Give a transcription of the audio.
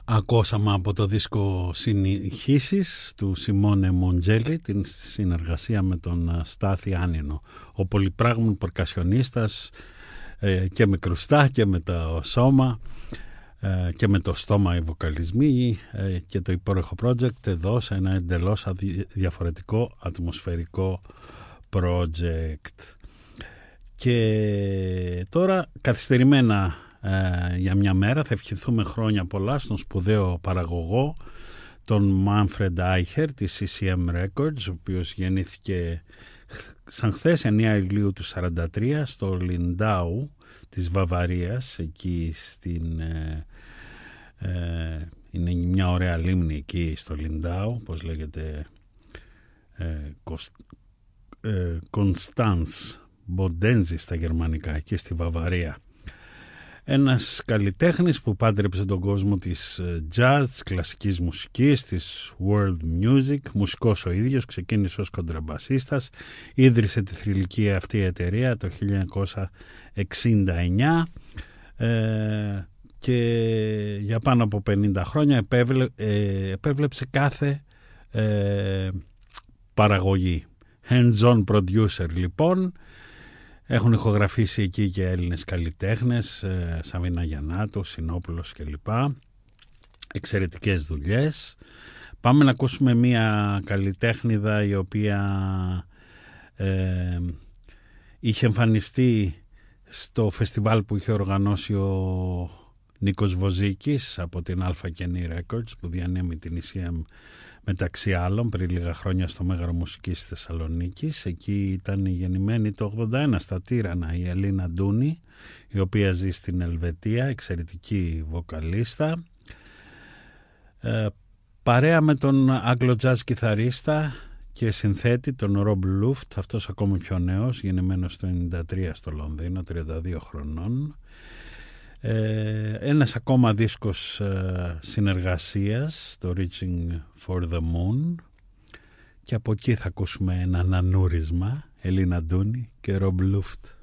Ακούσαμε από το δίσκο Συνεχίσεις του Σιμώνε Μοντζέλη την συνεργασία με τον Στάθη Άνινο, ο πολυπράγμων πορκασιονίστας, και με κρουστά και με το σώμα και με το στόμα οι βοκαλισμοί, και το υπέροχο project εδώ σε ένα εντελώς διαφορετικό ατμοσφαιρικό project. Και τώρα καθυστερημένα για μια μέρα θα ευχηθούμε χρόνια πολλά στον σπουδαίο παραγωγό τον Manfred Eicher της CCM Records, ο οποίος γεννήθηκε σαν χθες 9 Ιουλίου του 1943 στο Λιντάου της Βαβαρίας, εκεί είναι μια ωραία λίμνη εκεί στο Λιντάου, πώς λέγεται, Κωνσταντς Μποντένζη στα γερμανικά, εκεί στη Βαβαρία. Ένας καλλιτέχνης που πάντρεψε τον κόσμο της jazz, της κλασικής μουσικής, της world music, μουσικός ο ίδιος, ξεκίνησε ως κοντραμπασίστας, ίδρυσε τη θρυλική αυτή εταιρεία το 1969 και για πάνω από 50 χρόνια επέβλεψε κάθε παραγωγή. Hands-on producer λοιπόν. Έχουν ηχογραφήσει εκεί και Έλληνες καλλιτέχνες, Σαβίνα Γιαννάτου, Συνόπουλος κλπ. Εξαιρετικές δουλειές. Πάμε να ακούσουμε μία καλλιτέχνηδα η οποία είχε εμφανιστεί στο φεστιβάλ που είχε οργανώσει ο Νίκος Βοζίκης από την Αλφα Κενή Records, που διανέμει την ECM μεταξύ άλλων πριν λίγα χρόνια στο Μέγαρο Μουσικής της Θεσσαλονίκης. Εκεί ήταν γεννημένη το 81 στα Τύρανα η Ελίνα Ντούνη, η οποία ζει στην Ελβετία, εξαιρετική βοκαλίστα, παρέα με τον Άγγλο τζάζ κιθαρίστα και συνθέτη τον Ρομπ Λούφτ, αυτός ακόμη πιο νέος, γεννημένος το 93 στο Λονδίνο, 32 χρονών. Ένας ακόμα δίσκος συνεργασίας, το Reaching for the Moon, και από εκεί θα ακούσουμε ένα ανανούρισμα, Ελίνα Ντούνη και Ρομπ Λούφτ.